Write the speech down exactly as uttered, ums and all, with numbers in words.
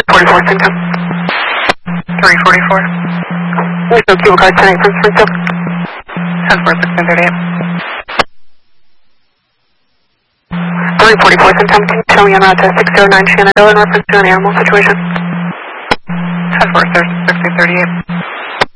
forty-four, Symptom. three forty-four. There's no cable car ten eight from Springfield. ten four, sixteen thirty-eight. three forty-four, Symptom. Can you show me en route to six zero nine Shenandoah in reference to an animal situation? ten four, sixteen thirty-eight.